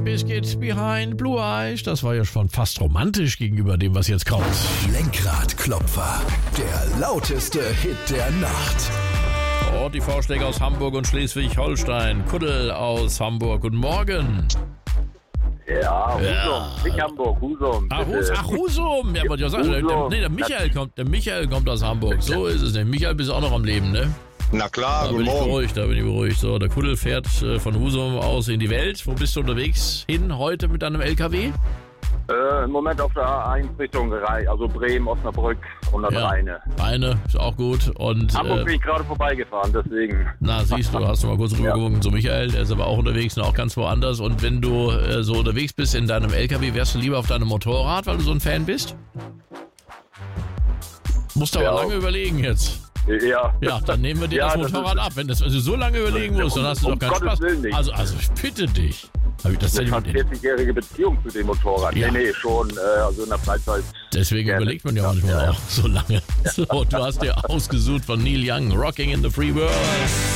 Biscuit Behind Blue Eyes. Das war ja schon fast romantisch gegenüber dem, was jetzt kommt. Lenkradklopfer, der lauteste Hit der Nacht. Und die Vorschläge aus Hamburg und Schleswig-Holstein. Kuddel aus Hamburg. Guten Morgen. Ja, Husum. Nicht Hamburg, Husum. Husum. Ja, wollte ich auch sagen. Der Michael kommt aus Hamburg. So ist es. Der Michael bist auch noch am Leben, ne? Na klar, Da bin ich beruhigt. So, der Kuddel fährt von Husum aus in die Welt. Wo bist du unterwegs hin heute mit deinem LKW? Im Moment auf der A1 Richtung Rhein, also Bremen, Osnabrück und dann Rheine. Rheine, ist auch gut. Und Hamburg bin ich gerade vorbeigefahren, deswegen. Na, siehst du, hast du mal kurz rübergewunken zu Michael, der ist aber auch unterwegs und auch ganz woanders. Und wenn du so unterwegs bist in deinem LKW, wärst du lieber auf deinem Motorrad, weil du so ein Fan bist? Musst du aber lange überleben jetzt. Ja. Ja, dann nehmen wir dir das Motorrad ab. Wenn du so lange überlegen musst, dann hast du doch keinen Spaß. Also ich bitte dich. Habe ich das denn? Eine 40-jährige Beziehung zu dem Motorrad. Ja. Nee, schon, also in der Freizeit. Deswegen überlegt man ja manchmal auch so lange. So, du hast dir ausgesucht von Neil Young, Rocking in the Free World.